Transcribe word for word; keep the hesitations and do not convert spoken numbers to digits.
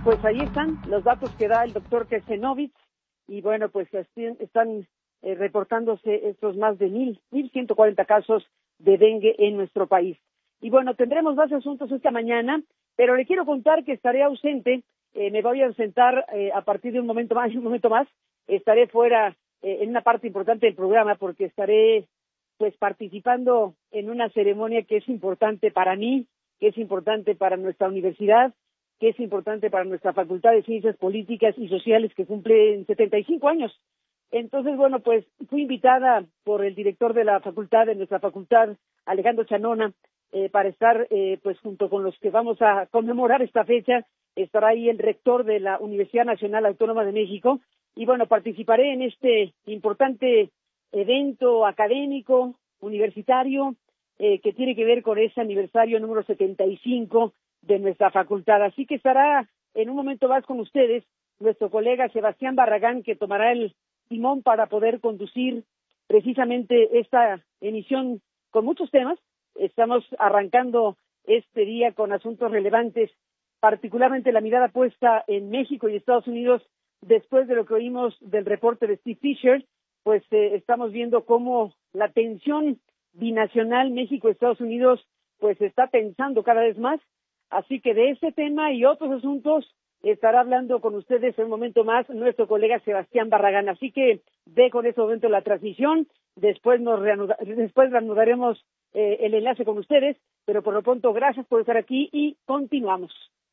pues ahí están los datos que da el doctor Kesenovitz, y bueno, pues están eh, reportándose estos más de mil, mil ciento cuarenta casos de dengue en nuestro país. Y bueno, tendremos más asuntos esta mañana, pero le quiero contar que estaré ausente, eh, me voy a ausentar eh, a partir de un momento más, un momento más, estaré fuera eh, en una parte importante del programa porque estaré pues participando en una ceremonia que es importante para mí, que es importante para nuestra universidad, que es importante para nuestra Facultad de Ciencias Políticas y Sociales, que cumple setenta y cinco años. Entonces, bueno, pues fui invitada por el director de la facultad, de nuestra facultad, Alejandro Chanona, eh, para estar eh, pues junto con los que vamos a conmemorar esta fecha. Estará ahí el rector de la Universidad Nacional Autónoma de México, y bueno, participaré en este importante evento académico, universitario, eh, que tiene que ver con ese aniversario número setenta y cinco de nuestra facultad. Así que estará en un momento más con ustedes nuestro colega Sebastián Barragán, que tomará el timón para poder conducir precisamente esta emisión con muchos temas. Estamos arrancando este día con asuntos relevantes, particularmente la mirada puesta en México y Estados Unidos después de lo que oímos del reporte de Steve Fisher. Pues eh, estamos viendo cómo la tensión binacional México-Estados Unidos pues está tensando cada vez más. Así que de ese tema y otros asuntos estará hablando con ustedes en un momento más nuestro colega Sebastián Barragán. Así que ve con ese momento la transmisión, después nos reanuda, después reanudaremos eh, el enlace con ustedes, pero por lo pronto gracias por estar aquí y continuamos.